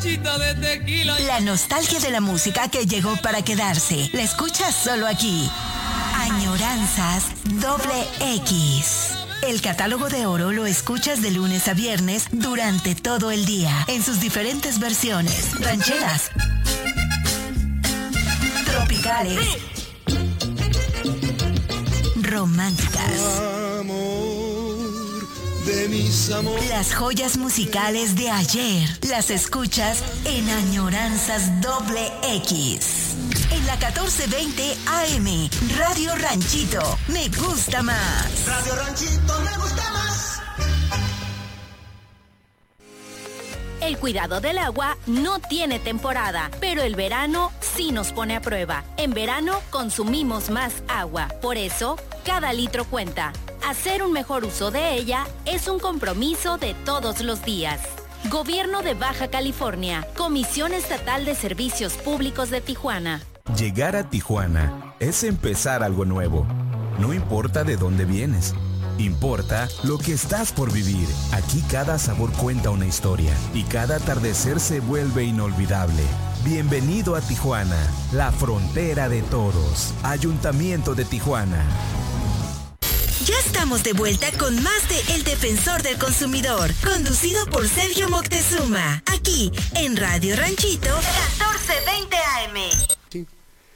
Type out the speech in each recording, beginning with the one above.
botellita de tequila. La nostalgia de la música que llegó para quedarse. La escuchas solo aquí. Añoranzas XX. El catálogo de oro lo escuchas de lunes a viernes durante todo el día, en sus diferentes versiones. Rancheras, tropicales, románticas. Amor de mis amores. Las joyas musicales de ayer las escuchas en Añoranzas XX. En la 1420 AM, Radio Ranchito, me gusta más. Radio Ranchito, me gusta más. El cuidado del agua no tiene temporada, pero el verano sí nos pone a prueba. En verano consumimos más agua, por eso cada litro cuenta. Hacer un mejor uso de ella es un compromiso de todos los días. Gobierno de Baja California, Comisión Estatal de Servicios Públicos de Tijuana. Llegar a Tijuana es empezar algo nuevo. No importa de dónde vienes, importa lo que estás por vivir. Aquí cada sabor cuenta una historia y cada atardecer se vuelve inolvidable. Bienvenido a Tijuana, la frontera de todos. Ayuntamiento de Tijuana. Ya estamos de vuelta con más de El Defensor del Consumidor, conducido por Sergio Moctezuma, aquí en Radio Ranchito, 1420 AM. Sí.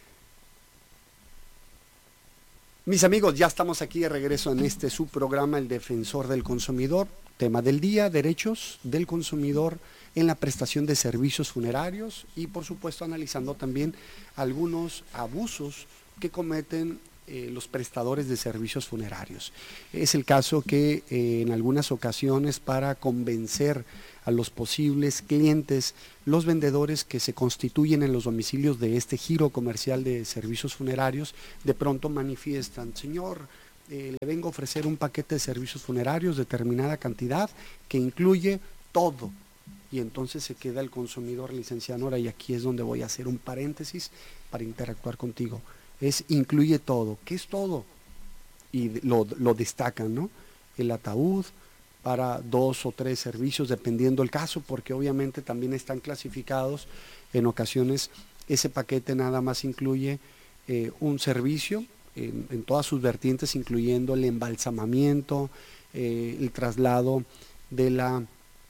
Mis amigos, ya estamos aquí de regreso en este subprograma El Defensor del Consumidor, tema del día, derechos del consumidor en la prestación de servicios funerarios y por supuesto analizando también algunos abusos que cometen los prestadores de servicios funerarios. Es el caso que en algunas ocasiones para convencer a los posibles clientes, los vendedores que se constituyen en los domicilios de este giro comercial de servicios funerarios, de pronto manifiestan: señor, le vengo a ofrecer un paquete de servicios funerarios, determinada cantidad, que incluye todo. Y entonces se queda el consumidor, licenciado Nora, y aquí es donde voy a hacer un paréntesis para interactuar contigo. Incluye todo. ¿Qué es todo? Y lo destacan, ¿no? El ataúd para 2 o 3 servicios, dependiendo el caso, porque obviamente también están clasificados. En ocasiones ese paquete nada más incluye un servicio en todas sus vertientes, incluyendo el embalsamamiento, el traslado de la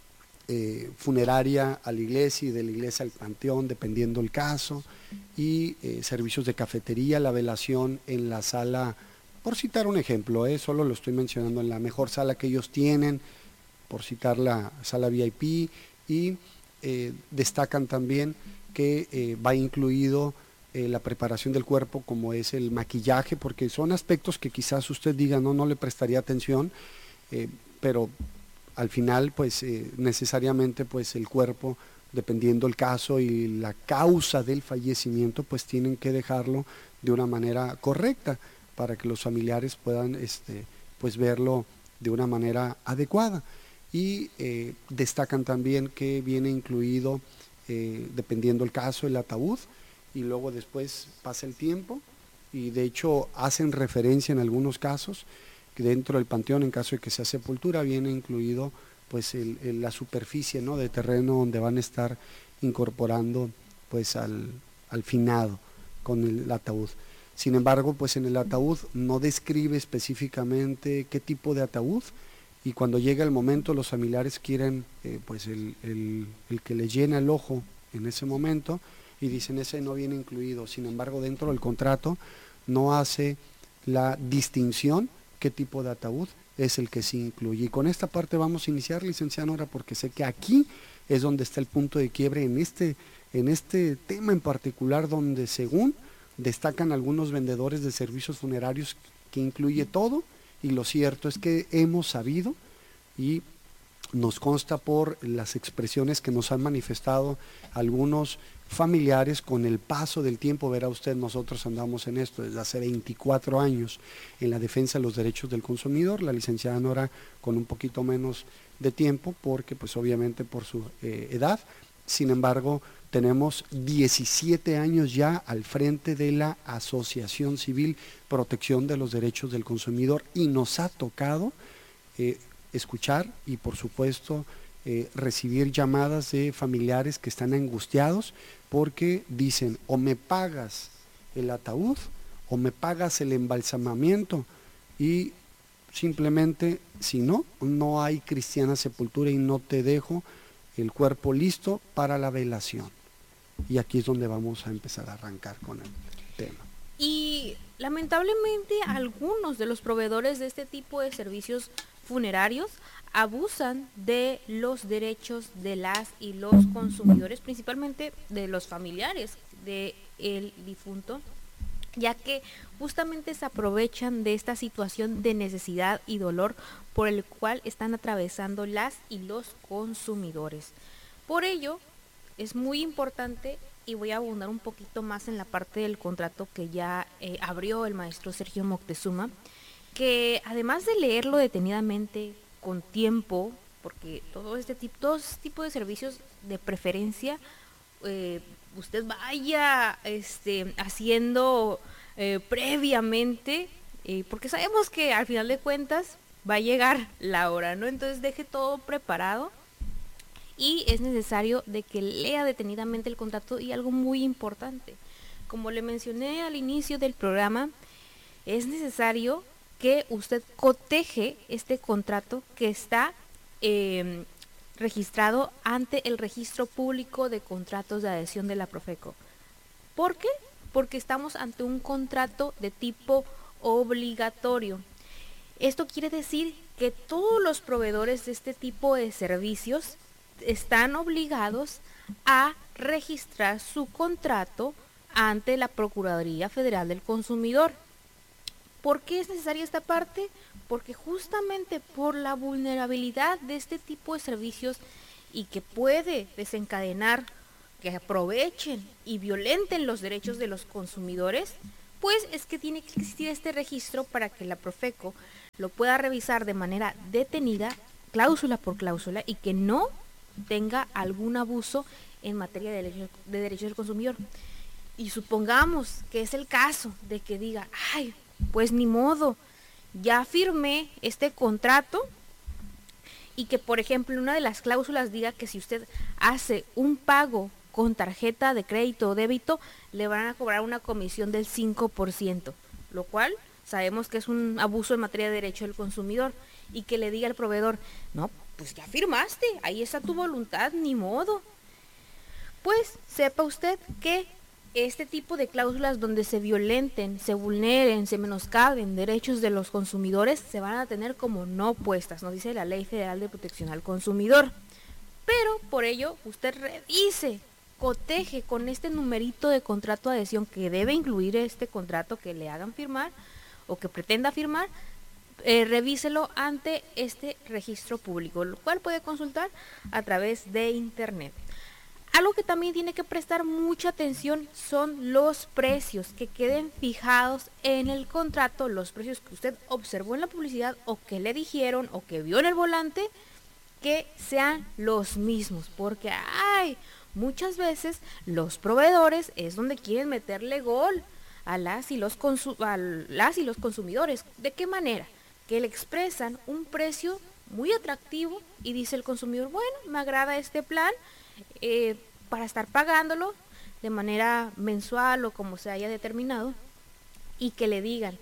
funeraria a la iglesia y de la iglesia al panteón, dependiendo el caso, y servicios de cafetería, la velación en la sala, por citar un ejemplo, solo lo estoy mencionando, en la mejor sala que ellos tienen, por citar la sala VIP, y destacan también que va incluido la preparación del cuerpo, como es el maquillaje, porque son aspectos que quizás usted diga no le prestaría atención, pero al final pues necesariamente pues el cuerpo, dependiendo el caso y la causa del fallecimiento, pues tienen que dejarlo de una manera correcta para que los familiares puedan pues verlo de una manera adecuada. Y destacan también que viene incluido, dependiendo el caso, el ataúd, y luego después pasa el tiempo, y de hecho hacen referencia en algunos casos que dentro del panteón, en caso de que sea sepultura, viene incluido pues la superficie, ¿no?, de terreno donde van a estar incorporando pues al finado con el ataúd. Sin embargo, pues en el ataúd no describe específicamente qué tipo de ataúd, y cuando llega el momento los familiares quieren pues el que les llena el ojo en ese momento, y dicen ese no viene incluido. Sin embargo, dentro del contrato no hace la distinción qué tipo de ataúd es el que sí incluye. Y con esta parte vamos a iniciar, licenciada Nora, porque sé que aquí es donde está el punto de quiebre en este tema en particular, donde según destacan algunos vendedores de servicios funerarios que incluye todo, y lo cierto es que hemos sabido y nos consta por las expresiones que nos han manifestado algunos familiares con el paso del tiempo. Verá usted, nosotros andamos en esto desde hace 24 años en la defensa de los derechos del consumidor, la licenciada Nora con un poquito menos de tiempo porque pues obviamente por su edad. Sin embargo, tenemos 17 años ya al frente de la Asociación Civil Protección de los Derechos del Consumidor, y nos ha tocado escuchar y por supuesto recibir llamadas de familiares que están angustiados porque dicen, o me pagas el ataúd o me pagas el embalsamamiento, y simplemente, si no, no hay cristiana sepultura y no te dejo el cuerpo listo para la velación. Y aquí es donde vamos a empezar a arrancar con el tema. Y lamentablemente algunos de los proveedores de este tipo de servicios funerarios abusan de los derechos de las y los consumidores, principalmente de los familiares del difunto, ya que justamente se aprovechan de esta situación de necesidad y dolor por el cual están atravesando las y los consumidores. Por ello, es muy importante, y voy a abundar un poquito más en la parte del contrato que ya abrió el maestro Sergio Moctezuma, que además de leerlo detenidamente, con tiempo, porque todo este tipo de servicios de preferencia, usted vaya haciendo previamente, porque sabemos que al final de cuentas va a llegar la hora, ¿no? Entonces deje todo preparado y es necesario de que lea detenidamente el contrato. Y algo muy importante, como le mencioné al inicio del programa, es necesario que usted coteje este contrato que está registrado ante el Registro Público de Contratos de Adhesión de la Profeco. ¿Por qué? Porque estamos ante un contrato de tipo obligatorio. Esto quiere decir que todos los proveedores de este tipo de servicios están obligados a registrar su contrato ante la Procuraduría Federal del Consumidor. ¿Por qué es necesaria esta parte? Porque justamente por la vulnerabilidad de este tipo de servicios y que puede desencadenar que aprovechen y violenten los derechos de los consumidores, pues es que tiene que existir este registro para que la Profeco lo pueda revisar de manera detenida, cláusula por cláusula, y que no tenga algún abuso en materia de derechos del consumidor. Y supongamos que es el caso de que diga, ay, pues ni modo, ya firmé este contrato, y que por ejemplo una de las cláusulas diga que si usted hace un pago con tarjeta de crédito o débito, le van a cobrar una comisión del 5%, lo cual sabemos que es un abuso en materia de derecho del consumidor, y que le diga al proveedor, no, pues ya firmaste, ahí está tu voluntad, ni modo. Pues sepa usted que este tipo de cláusulas donde se violenten, se vulneren, se menoscaben derechos de los consumidores, se van a tener como no puestas, nos dice la Ley Federal de Protección al Consumidor. Pero por ello, usted revise, coteje con este numerito de contrato de adhesión que debe incluir este contrato que le hagan firmar o que pretenda firmar, revíselo ante este registro público, lo cual puede consultar a través de internet. Algo que también tiene que prestar mucha atención son los precios, que queden fijados en el contrato, los precios que usted observó en la publicidad o que le dijeron o que vio en el volante, que sean los mismos, porque muchas veces los proveedores es donde quieren meterle gol a las y los consumidores. ¿De qué manera? Que le expresan un precio muy atractivo y dice el consumidor, bueno, me agrada este plan, para estar pagándolo de manera mensual o como se haya determinado, y que le digan,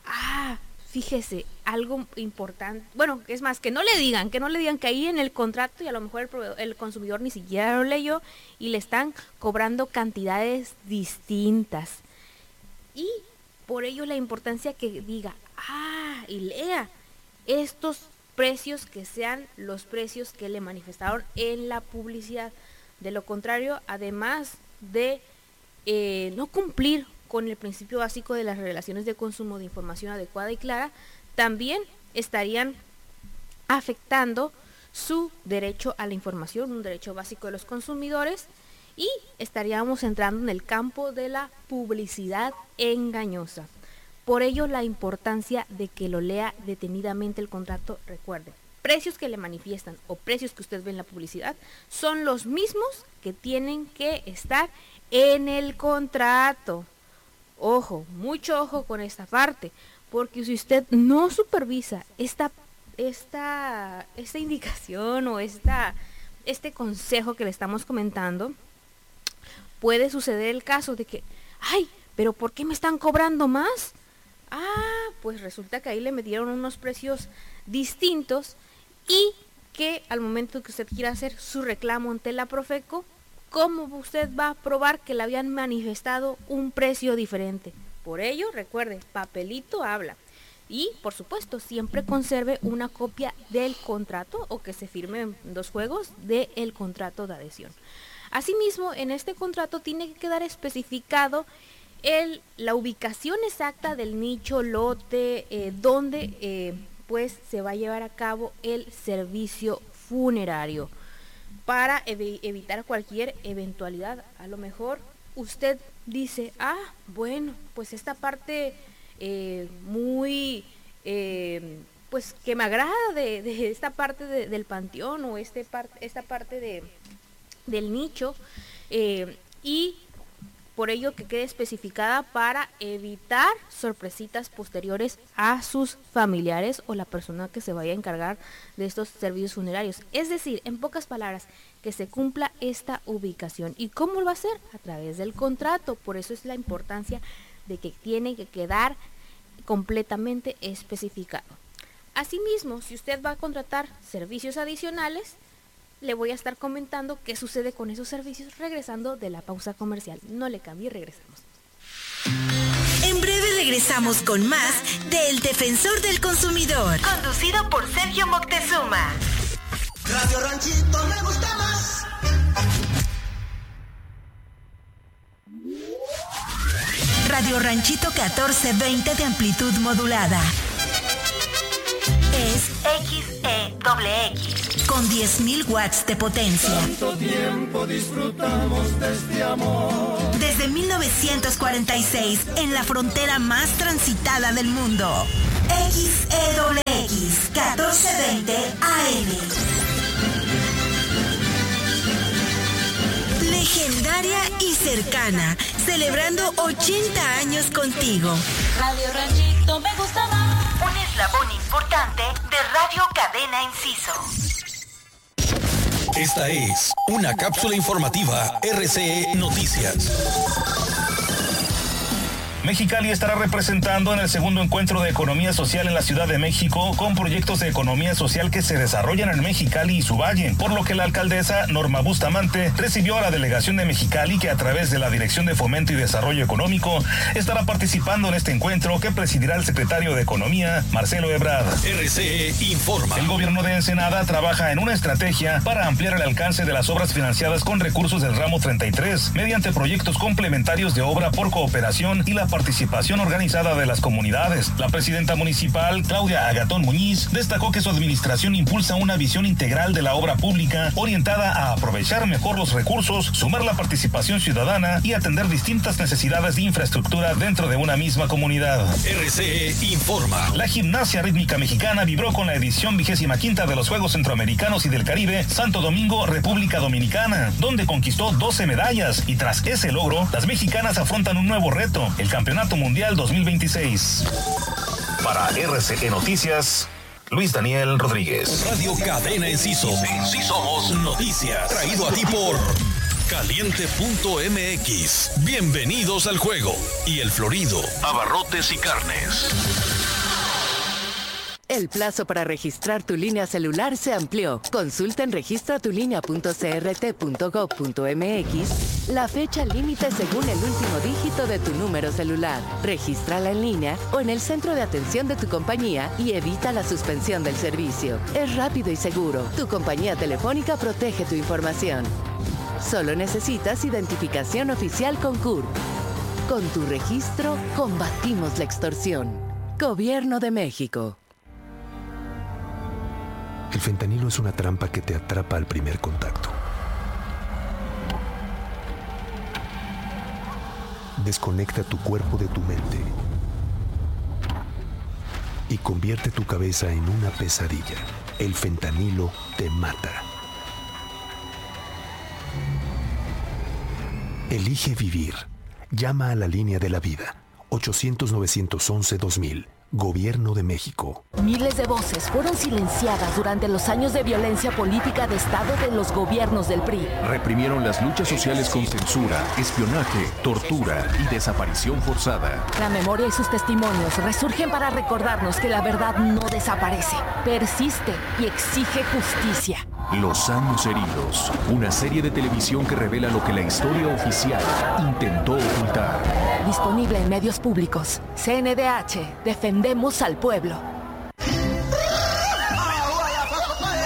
fíjese, algo importante, bueno, es más, que no le digan que ahí en el contrato, y a lo mejor el consumidor ni siquiera lo leyó y le están cobrando cantidades distintas. Y por ello la importancia que diga, y lea estos precios, que sean los precios que le manifestaron en la publicidad. De lo contrario, además de no cumplir con el principio básico de las relaciones de consumo de información adecuada y clara, también estarían afectando su derecho a la información, un derecho básico de los consumidores, y estaríamos entrando en el campo de la publicidad engañosa. Por ello, la importancia de que lo lea detenidamente el contrato. Recuerde, precios que le manifiestan o precios que usted ve en la publicidad son los mismos que tienen que estar en el contrato. Ojo, mucho ojo con esta parte, porque si usted no supervisa esta indicación o esta este consejo que le estamos comentando, puede suceder el caso de que, ay, pero ¿por qué me están cobrando más? Ah, pues resulta que ahí le metieron unos precios distintos y que al momento que usted quiera hacer su reclamo ante la Profeco, ¿cómo usted va a probar que le habían manifestado un precio diferente? Por ello, recuerde, papelito habla. Y, por supuesto, siempre conserve una copia del contrato o que se firme en 2 juegos del contrato de adhesión. Asimismo, en este contrato tiene que quedar especificado la ubicación exacta del nicho, lote, donde pues se va a llevar a cabo el servicio funerario para evitar cualquier eventualidad. A lo mejor usted dice, bueno, pues esta parte muy pues que me agrada de esta parte del panteón o esta parte del nicho, y por ello que quede especificada para evitar sorpresitas posteriores a sus familiares o la persona que se vaya a encargar de estos servicios funerarios. Es decir, en pocas palabras, que se cumpla esta ubicación. ¿Y cómo lo va a hacer? A través del contrato. Por eso es la importancia de que tiene que quedar completamente especificado. Asimismo, si usted va a contratar servicios adicionales, le voy a estar comentando qué sucede con esos servicios regresando de la pausa comercial. No le cambie, regresamos. En breve regresamos con más del Defensor del Consumidor, conducido por Sergio Moctezuma. Radio Ranchito me gusta más. Radio Ranchito 1420 de amplitud modulada. Es XEXX con 10.000 watts de potencia. Tanto tiempo disfrutamos de este amor. Desde 1946, en la frontera más transitada del mundo. XEXX 1420 AM. Legendaria y cercana, celebrando 80 años contigo. Radio Ranchito me gusta más. Un eslabón importante de Radio Cadena Inciso. Esta es una cápsula informativa RCE Noticias. Mexicali estará representando en el segundo encuentro de economía social en la Ciudad de México con proyectos de economía social que se desarrollan en Mexicali y su valle, por lo que la alcaldesa Norma Bustamante recibió a la delegación de Mexicali que a través de la Dirección de Fomento y Desarrollo Económico estará participando en este encuentro que presidirá el secretario de Economía, Marcelo Ebrard. RCE informa. El gobierno de Ensenada trabaja en una estrategia para ampliar el alcance de las obras financiadas con recursos del ramo 33 mediante proyectos complementarios de obra por cooperación y la participación organizada de las comunidades. La presidenta municipal, Claudia Agatón Muñiz, destacó que su administración impulsa una visión integral de la obra pública orientada a aprovechar mejor los recursos, sumar la participación ciudadana y atender distintas necesidades de infraestructura dentro de una misma comunidad. RCE informa. La gimnasia rítmica mexicana vibró con la edición 25ª de los Juegos Centroamericanos y del Caribe Santo Domingo, República Dominicana, donde conquistó 12 medallas y tras ese logro, las mexicanas afrontan un nuevo reto, el Campeonato Mundial 2026. Para RCE Noticias, Luis Daniel Rodríguez. Radio Cadena Inciso. Sí somos noticias. Traído a ti por Caliente.mx. Bienvenidos al juego. Y El Florido, abarrotes y carnes. El plazo para registrar tu línea celular se amplió. Consulta en registratulinea.crt.gov.mx la fecha límite según el último dígito de tu número celular. Regístrala en línea o en el centro de atención de tu compañía y evita la suspensión del servicio. Es rápido y seguro. Tu compañía telefónica protege tu información. Solo necesitas identificación oficial con CURP. Con tu registro, combatimos la extorsión. Gobierno de México. El fentanilo es una trampa que te atrapa al primer contacto. Desconecta tu cuerpo de tu mente y convierte tu cabeza en una pesadilla. El fentanilo te mata. Elige vivir. Llama a la línea de la vida. 800-911-2000. Gobierno de México. Miles de voces fueron silenciadas durante los años de violencia política de Estado de los gobiernos del PRI. Reprimieron las luchas sociales con censura, espionaje, tortura y desaparición forzada. La memoria y sus testimonios resurgen para recordarnos que la verdad no desaparece, persiste y exige justicia. Los años heridos, una serie de televisión que revela lo que la historia oficial intentó ocultar. Disponible en medios públicos. CNDH, defendemos al pueblo.